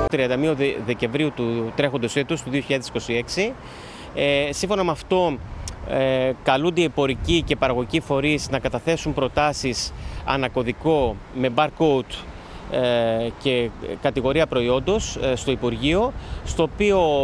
31 Δεκεμβρίου του τρέχοντος έτους, του 2026. Σύμφωνα με αυτό, καλούνται οι εμπορικοί και παραγωγικοί φορείς να καταθέσουν προτάσεις ανακωδικό με barcode και κατηγορία προϊόντος στο Υπουργείο, στο οποίο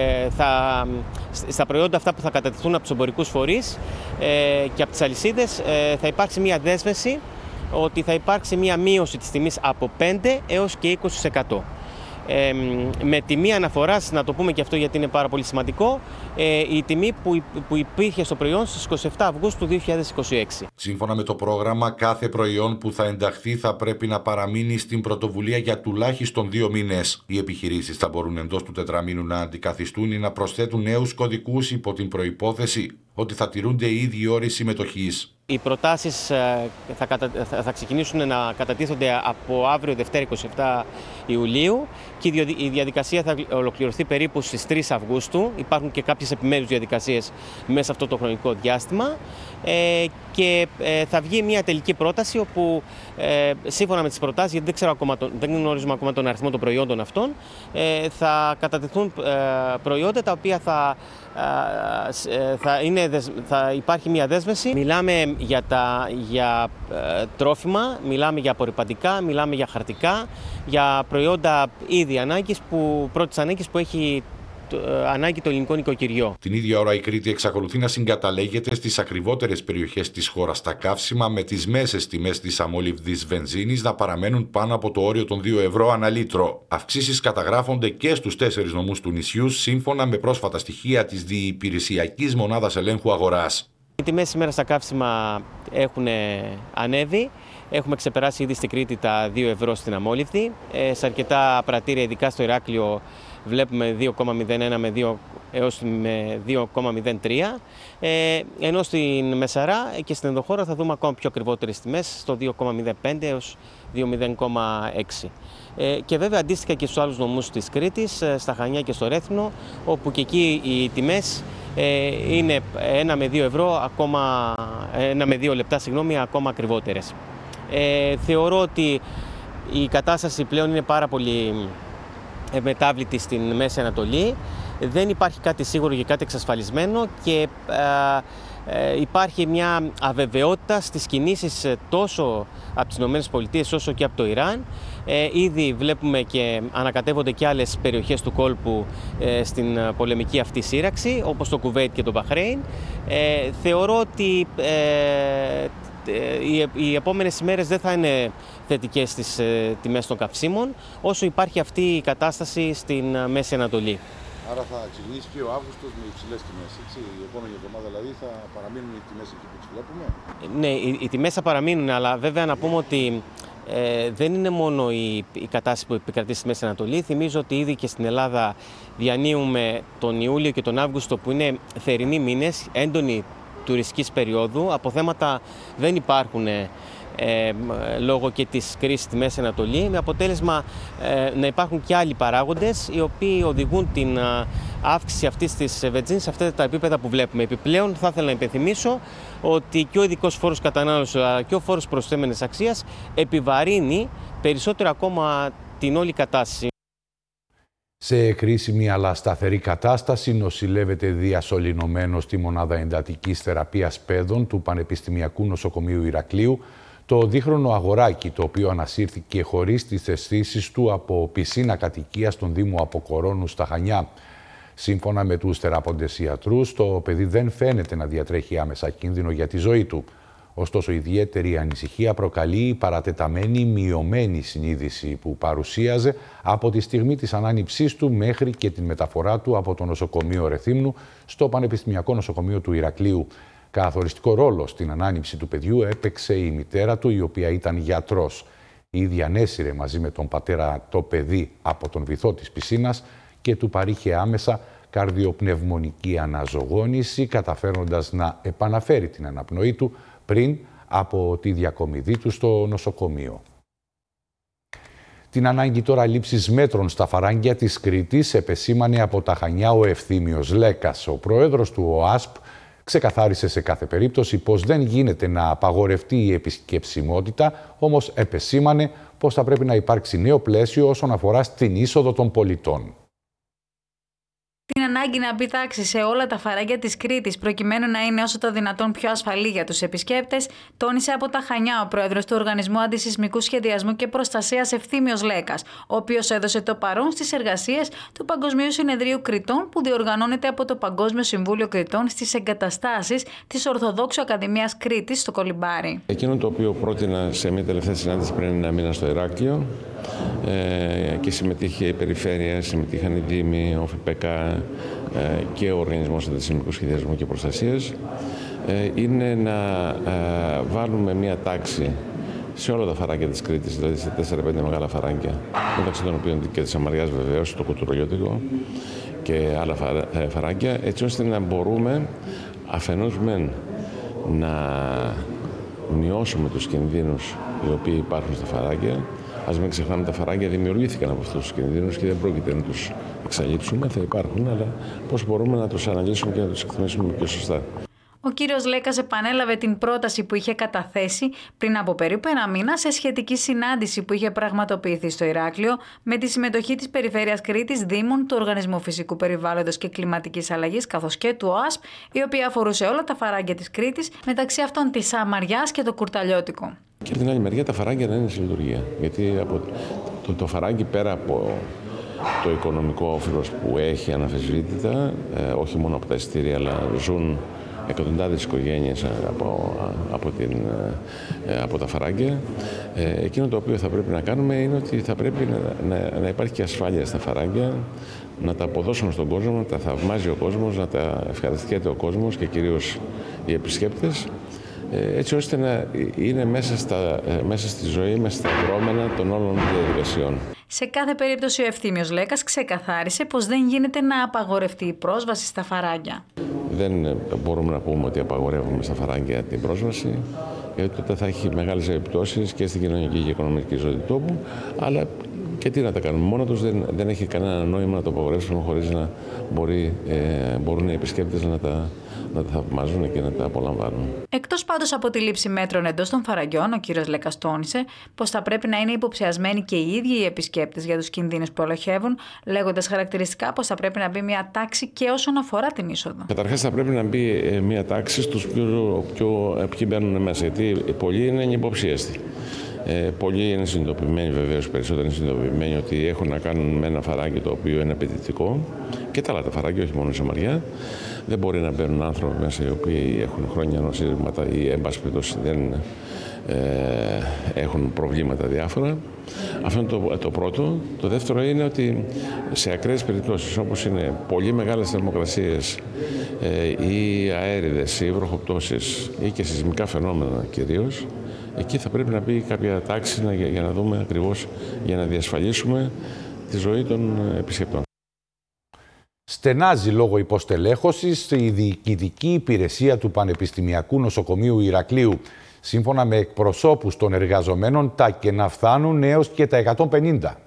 στα προϊόντα αυτά που θα κατατεθούν από τους εμπορικούς φορείς και από τις αλυσίδες θα υπάρξει μια δέσμευση ότι θα υπάρξει μια μείωση της τιμής από 5% έως και 20%. Με τιμή αναφοράς, να το πούμε και αυτό γιατί είναι πάρα πολύ σημαντικό, η τιμή που υπήρχε στο προϊόν στις 27 Αυγούστου 2026. Σύμφωνα με το πρόγραμμα, κάθε προϊόν που θα ενταχθεί θα πρέπει να παραμείνει στην πρωτοβουλία για τουλάχιστον 2 μήνες. Οι επιχειρήσεις θα μπορούν εντός του τετραμήνου να αντικαθιστούν ή να προσθέτουν νέους κωδικούς υπό την προϋπόθεση ότι θα τηρούνται οι ίδιοι όροι συμμετοχής. Οι προτάσεις θα ξεκινήσουν να κατατίθονται από αύριο Δευτέρα 27 Ιουλίου και η διαδικασία θα ολοκληρωθεί περίπου στις 3 Αυγούστου. Υπάρχουν και κάποιες επιμέρους διαδικασίες μέσα σε αυτό το χρονικό διάστημα και θα βγει μια τελική πρόταση όπου σύμφωνα με τις προτάσεις, γιατί δεν γνωρίζουμε ακόμα τον αριθμό των προϊόντων αυτών, θα κατατεθούν προϊόντα τα οποία θα υπάρχει μια δέσμευση. Μιλάμε για τρόφιμα, μιλάμε για απορρυπαντικά, μιλάμε για χαρτικά, για προϊόντα ήδη πρώτης ανάγκης που έχει ανάγκη το ελληνικό νοικοκυριό. Την ίδια ώρα η Κρήτη εξακολουθεί να συγκαταλέγεται στις ακριβότερες περιοχές της χώρας στα καύσιμα, με τις μέσες τιμές της αμόλυβδης βενζίνης να παραμένουν πάνω από το όριο των 2 ευρώ ανά λίτρο. Αυξήσεις καταγράφονται και στους 4 νομούς του νησιού, σύμφωνα με πρόσφατα στοιχεία της Διυπηρεσιακής Μονάδας Ελέγχου Αγοράς. Οι τιμές σήμερα στα καύσιμα έχουν ανέβει. Έχουμε ξεπεράσει ήδη στην Κρήτη τα 2 ευρώ στην αμόλυβδη. Σε αρκετά πρατήρια, ειδικά στο Ηράκλειο, βλέπουμε 2,01 έως με 2,03, ενώ στην Μεσαρά και στην ενδοχώρα θα δούμε ακόμα πιο ακριβότερες τιμές, στο 2,05 έως 2,06. Και βέβαια αντίστοιχα και στους άλλους νομούς της Κρήτης, στα Χανιά και στο Ρέθυμνο, όπου και εκεί οι τιμές είναι 1 με 2 ευρώ, 1 με 2 λεπτά, ακόμα ακριβότερες. Θεωρώ ότι η κατάσταση πλέον είναι πάρα πολύ ευμετάβλητη στην Μέση Ανατολή. Δεν υπάρχει κάτι σίγουρο και κάτι εξασφαλισμένο και υπάρχει μια αβεβαιότητα στις κινήσεις τόσο από τις ΗΠΑ όσο και από το Ιράν. Ήδη βλέπουμε και ανακατεύονται και άλλες περιοχές του κόλπου στην πολεμική αυτή σύραξη, όπως το Κουβέιτ και το Μπαχρέιν. Θεωρώ ότι οι επόμενες ημέρες δεν θα είναι θετικές στις τιμές των καυσίμων, όσο υπάρχει αυτή η κατάσταση στην Μέση Ανατολή. Άρα θα ξεκινήσει και ο Αύγουστος με υψηλές τιμές, έτσι? Η επόμενη εβδομάδα δηλαδή θα παραμείνουν οι τιμές εκεί που τις βλέπουμε? Ναι, οι τιμές θα παραμείνουν, αλλά βέβαια να πούμε ότι δεν είναι μόνο η κατάσταση που επικρατεί στη Μέση Ανατολή. Θυμίζω ότι ήδη και στην Ελλάδα διανύουμε τον Ιούλιο και τον Αύγουστο, που είναι θερινοί μήνες, έντονη τουριστικής περίοδου. Αποθέματα δεν υπάρχουν λόγω και της κρίσης στη Μέση Ανατολή, με αποτέλεσμα να υπάρχουν και άλλοι παράγοντες οι οποίοι οδηγούν την αύξηση αυτής της βενζίνης σε αυτά τα επίπεδα που βλέπουμε. Επιπλέον θα ήθελα να υπενθυμίσω ότι και ο ειδικός φόρος κατανάλωσης αλλά και ο φόρος προσθέμενης αξίας επιβαρύνει περισσότερο ακόμα την όλη κατάσταση. Σε κρίσιμη αλλά σταθερή κατάσταση νοσηλεύεται διασωληνωμένο στη μονάδα εντατικής θεραπείας παιδών του Πανεπιστημιακού Νοσοκομείου Ηρακλείου το δίχρονο αγοράκι, το οποίο ανασύρθηκε χωρίς τις αισθήσεις του από πισίνα κατοικίας στον Δήμο Αποκορώνου στα Χανιά. Σύμφωνα με τους θεράποντες ιατρούς, το παιδί δεν φαίνεται να διατρέχει άμεσα κίνδυνο για τη ζωή του. Ωστόσο, ιδιαίτερη ανησυχία προκαλεί η παρατεταμένη μειωμένη συνείδηση που παρουσίαζε από τη στιγμή της ανάνυψής του μέχρι και την μεταφορά του από το νοσοκομείο Ρεθύμνου στο Πανεπιστημιακό Νοσοκομείο του Ηρακλείου. Καθοριστικό ρόλο στην ανάνυψη του παιδιού έπαιξε η μητέρα του, η οποία ήταν γιατρός. Η ίδια ανέσυρε μαζί με τον πατέρα το παιδί από τον βυθό της πισίνας και του παρήχε άμεσα καρδιοπνευμονική αναζωογόνηση, καταφέροντας να επαναφέρει την αναπνοή του πριν από τη διακομιδή του στο νοσοκομείο. Την ανάγκη τώρα λήψης μέτρων στα φαράγγια της Κρήτης επεσήμανε από τα Χανιά ο Ευθύμιος Λέκας. Ο πρόεδρος του ΟΑΣΠ ξεκαθάρισε σε κάθε περίπτωση πως δεν γίνεται να απαγορευτεί η επισκεψιμότητα, όμως επεσήμανε πως θα πρέπει να υπάρξει νέο πλαίσιο όσον αφορά στην είσοδο των πολιτών. Την ανάγκη να μπει τάξη σε όλα τα φαράγγια της Κρήτης προκειμένου να είναι όσο το δυνατόν πιο ασφαλή για τους επισκέπτες, τόνισε από τα Χανιά ο πρόεδρος του Οργανισμού Αντισυσμικού Σχεδιασμού και Προστασίας Ευθύμιος Λέκας, ο οποίος έδωσε το παρόν στις εργασίες του Παγκοσμίου Συνεδρίου Κρητών που διοργανώνεται από το Παγκόσμιο Συμβούλιο Κρητών στις εγκαταστάσεις της Ορθοδόξου Ακαδημίας Κρήτης στο Κολυμπάρι. Εκείνο το οποίο πρότεινα σε μια τελευταία συνάντηση πριν ένα μήνα στο Ηράκλειο και συμμετείχε η Περιφέρεια, συμμετείχαν οι Δήμοι, ο ΦΠΚ και ο Οργανισμός Αντισυσμικού Σχεδιασμού και Προστασίας, είναι να βάλουμε μια τάξη σε όλα τα φαράγγια της Κρήτης, δηλαδή σε 4-5 μεγάλα φαράγγια, μεταξύ των οποίων και της Αμαριάς βεβαίως, το Κουτουρολιώτικο και άλλα φαράγγια, έτσι ώστε να μπορούμε αφενός να μειώσουμε τους κινδύνους οι οποίοι υπάρχουν στα φαράγγια. Ας μην ξεχνάμε, τα φαράγγια δημιουργήθηκαν από αυτούς τους κινδύνους και δεν πρόκειται να τους εξαλείψουμε, θα υπάρχουν, αλλά πώς μπορούμε να τους αναλύσουμε και να τους εκτιμήσουμε πιο σωστά. Ο κύριος Λέκας επανέλαβε την πρόταση που είχε καταθέσει πριν από περίπου ένα μήνα σε σχετική συνάντηση που είχε πραγματοποιηθεί στο Ηράκλειο με τη συμμετοχή της Περιφέρειας Κρήτης, Δήμων, του Οργανισμού Φυσικού Περιβάλλοντος και Κλιματικής Αλλαγής καθώς και του ΟΑΣΠ, η οποία αφορούσε όλα τα φαράγγια της Κρήτης, μεταξύ αυτών της Αμαριάς και το Κουρταλιώτικο. Και από την άλλη μεριά τα φαράγγια να είναι σε λειτουργία. Γιατί το φαράγγι πέρα από το οικονομικό όφελος που έχει αναφεσβήτητα, όχι μόνο από τα εισιτήρια, αλλά ζουν εκατοντάδες οικογένειες από τα φαράγγια. Εκείνο το οποίο θα πρέπει να κάνουμε είναι ότι θα πρέπει να υπάρχει και ασφάλεια στα φαράγγια, να τα αποδώσουμε στον κόσμο, να τα θαυμάζει ο κόσμος, να τα ευχαριστιέται ο κόσμος και κυρίως οι επισκέπτες, έτσι ώστε να είναι μέσα στη ζωή, μέσα στα δρόμενα των όλων των διαδικασιών. Σε κάθε περίπτωση ο Ευθύμιος Λέκας ξεκαθάρισε πως δεν γίνεται να απαγορευτεί η πρόσβαση στα φαράγγια. Δεν μπορούμε να πούμε ότι απαγορεύουμε στα φαράγγια την πρόσβαση, γιατί τότε θα έχει μεγάλες επιπτώσεις και στην κοινωνική και οικονομική ζωή του τόπου, αλλά και τι να τα κάνουμε. Μόνο τους δεν έχει κανένα νόημα να το απαγορεύσουμε χωρίς να μπορούν οι επισκέπτες να τα θαυμάζουν και να τα απολαμβάνουν. Εκτός πάντως από τη λήψη μέτρων εντός των φαραγγιών, ο κύριος Λέκας τόνισε πως θα πρέπει να είναι υποψιασμένοι και οι ίδιοι οι επισκέπτες για τους κινδύνους που ελοχεύουν, λέγοντας χαρακτηριστικά πως θα πρέπει να μπει μια τάξη και όσον αφορά την είσοδο. Καταρχάς θα πρέπει να μπει μια τάξη στους ποιοι μπαίνουν μέσα, γιατί πολλοί είναι υποψίαστοι. Πολλοί είναι συνειδητοποιημένοι, βεβαίως περισσότεροι είναι συνειδητοποιημένοι ότι έχουν να κάνουν με ένα φαράγγι το οποίο είναι απαιτητικό και τα άλλα τα φαράγγια, όχι μόνο η Σαμαριά. Δεν μπορεί να μπαίνουν άνθρωποι μέσα οι οποίοι έχουν χρόνια νοσήματα ή εν πάση περιπτώσει δεν έχουν προβλήματα διάφορα. Αυτό είναι το πρώτο. Το δεύτερο είναι ότι σε ακραίες περιπτώσεις όπως είναι πολύ μεγάλες θερμοκρασίες ή αέριδες ή βροχοπτώσεις ή και σεισμικά φαινόμενα κυρίως, εκεί θα πρέπει να μπει κάποια τάξη για να δούμε ακριβώς, για να διασφαλίσουμε τη ζωή των επισκεπτών. Στενάζει λόγω υποστελέχωσης η διοικητική υπηρεσία του Πανεπιστημιακού Νοσοκομείου Ηρακλείου. Σύμφωνα με εκπροσώπους των εργαζομένων, τα κενά φτάνουν έως και τα 150.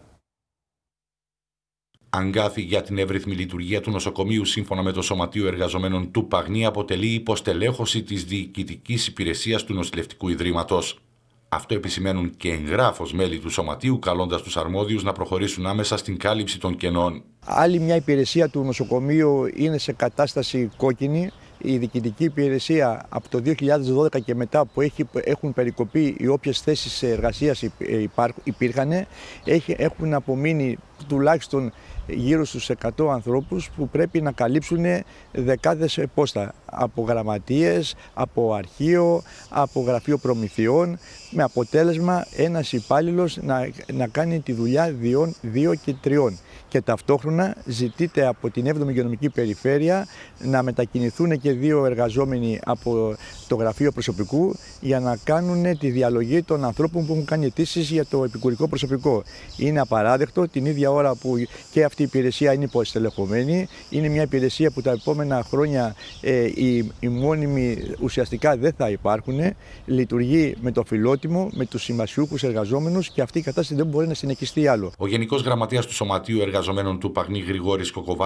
Αγκάθι για την εύρυθμη λειτουργία του νοσοκομείου, σύμφωνα με το Σωματείο Εργαζομένων του Παγνή, αποτελεί υποστελέχωση της διοικητικής υπηρεσίας του Νοσηλευτικού Ιδρύματος. Αυτό επισημαίνουν και εγγράφως μέλη του Σωματείου, καλώντας τους αρμόδιους να προχωρήσουν άμεσα στην κάλυψη των κενών. Άλλη μια υπηρεσία του νοσοκομείου είναι σε κατάσταση κόκκινη. Η διοικητική υπηρεσία από το 2012 και μετά που έχουν περικοπεί οι όποιες θέσεις εργασίας υπήρχαν, έχουν απομείνει τουλάχιστον γύρω στους 100 ανθρώπους που πρέπει να καλύψουν δεκάδες πόστα από γραμματείες, από αρχείο, από γραφείο προμηθειών, με αποτέλεσμα ένας υπάλληλος να κάνει τη δουλειά 2 και 3. Και ταυτόχρονα ζητείται από την 7η Υγειονομική Περιφέρεια να μετακινηθούν και 2 εργαζόμενοι από το γραφείο προσωπικού για να κάνουν τη διαλογή των ανθρώπων που έχουν κάνει αιτήσεις για το επικουρικό προσωπικό. Είναι απαράδεκτο την ίδια ώρα που και αυτή η υπηρεσία είναι υποστελεχωμένη. Είναι μια υπηρεσία που τα επόμενα χρόνια οι μόνιμοι ουσιαστικά δεν θα υπάρχουν. Λειτουργεί με το φιλότιμο, με τους σημασιούχους εργαζόμενους και αυτή η κατάσταση δεν μπορεί να συνεχιστεί άλλο. Ο Γενικός Γραμματέας του Σωματείου Εργαζομένων του Παγνή, Γρηγόρης Κοκοβάλης,